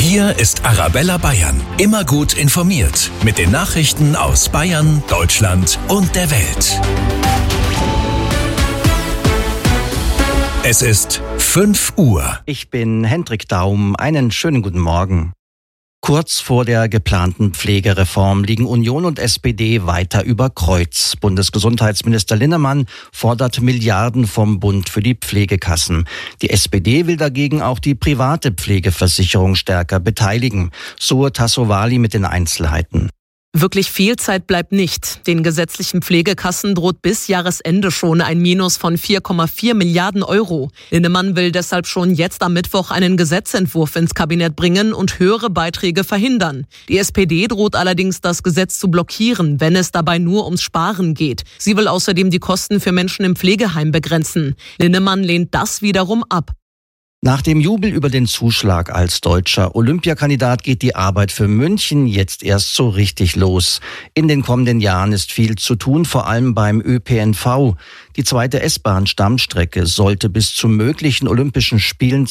Hier ist Arabella Bayern. Immer gut informiert mit den Nachrichten aus Bayern, Deutschland und der Welt. Es ist 5 Uhr. Ich bin Hendrik Daum. Einen schönen guten Morgen. Kurz vor der geplanten Pflegereform liegen Union und SPD weiter über Kreuz. Bundesgesundheitsminister Linnemann fordert Milliarden vom Bund für die Pflegekassen. Die SPD will dagegen auch die private Pflegeversicherung stärker beteiligen. Suur Tassovali mit den Einzelheiten. Wirklich viel Zeit bleibt nicht. Den gesetzlichen Pflegekassen droht bis Jahresende schon ein Minus von 4,4 Milliarden Euro. Linnemann will deshalb schon jetzt am Mittwoch einen Gesetzentwurf ins Kabinett bringen und höhere Beiträge verhindern. Die SPD droht allerdings, das Gesetz zu blockieren, wenn es dabei nur ums Sparen geht. Sie will außerdem die Kosten für Menschen im Pflegeheim begrenzen. Linnemann lehnt das wiederum ab. Nach dem Jubel über den Zuschlag als deutscher Olympiakandidat geht die Arbeit für München jetzt erst so richtig los. In den kommenden Jahren ist viel zu tun, vor allem beim ÖPNV. Die zweite S-Bahn-Stammstrecke sollte bis zu möglichen Olympischen Spielen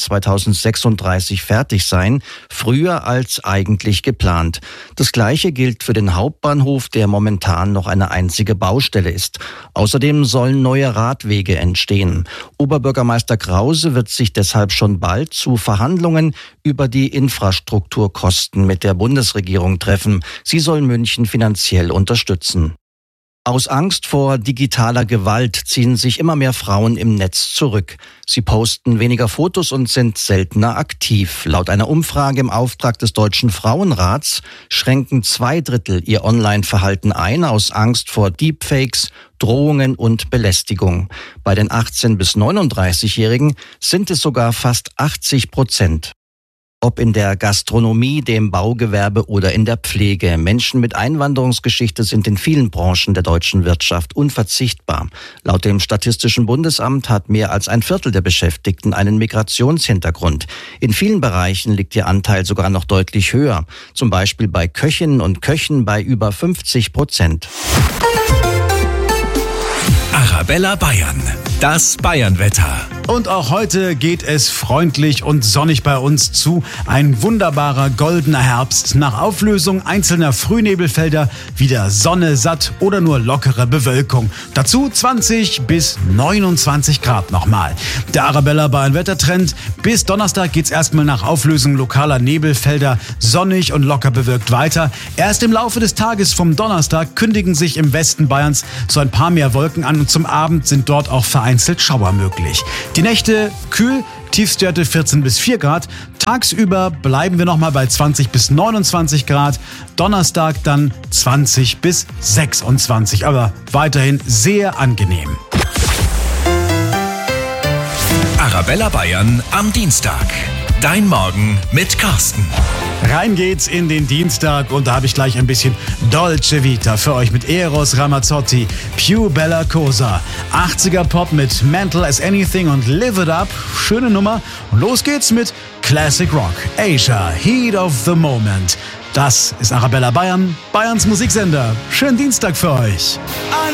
2036 fertig sein, früher als eigentlich geplant. Das Gleiche gilt für den Hauptbahnhof, der momentan noch eine einzige Baustelle ist. Außerdem sollen neue Radwege entstehen. Oberbürgermeister Krause wird sich deshalb schon bald zu Verhandlungen über die Infrastrukturkosten mit der Bundesregierung treffen. Sie soll München finanziell unterstützen. Aus Angst vor digitaler Gewalt ziehen sich immer mehr Frauen im Netz zurück. Sie posten weniger Fotos und sind seltener aktiv. Laut einer Umfrage im Auftrag des Deutschen Frauenrats schränken 2/3 ihr Online-Verhalten ein aus Angst vor Deepfakes, Drohungen und Belästigung. Bei den 18- bis 39-Jährigen sind es sogar fast 80%. Ob in der Gastronomie, dem Baugewerbe oder in der Pflege. Menschen mit Einwanderungsgeschichte sind in vielen Branchen der deutschen Wirtschaft unverzichtbar. Laut dem Statistischen Bundesamt hat mehr als 1/4 der Beschäftigten einen Migrationshintergrund. In vielen Bereichen liegt ihr Anteil sogar noch deutlich höher. Zum Beispiel bei Köchinnen und Köchen bei über 50%. Arabella Bayern. Das Bayernwetter. Und auch heute geht es freundlich und sonnig bei uns zu. Ein wunderbarer goldener Herbst. Nach Auflösung einzelner Frühnebelfelder wieder Sonne, satt oder nur lockere Bewölkung. Dazu 20 bis 29 Grad nochmal. Der Arabella Bayern-Wettertrend. Bis Donnerstag geht's erstmal nach Auflösung lokaler Nebelfelder sonnig und locker bewölkt weiter. Erst im Laufe des Tages vom Donnerstag kündigen sich im Westen Bayerns so ein paar mehr Wolken an und zum Abend sind dort auch vereinzelt Schauer möglich. Die Nächte kühl, Tiefstwerte 14 bis 4 Grad. Tagsüber bleiben wir nochmal bei 20 bis 29 Grad. Donnerstag dann 20 bis 26, aber weiterhin sehr angenehm. Arabella Bayern am Dienstag. Dein Morgen mit Carsten. Rein geht's in den Dienstag und da habe ich gleich ein bisschen Dolce Vita für euch mit Eros Ramazzotti, Più Bella Cosa. 80er Pop mit Mental as Anything und Live It Up. Schöne Nummer. Und los geht's mit Classic Rock. Asia, Heat of the Moment. Das ist Arabella Bayern, Bayerns Musiksender. Schönen Dienstag für euch.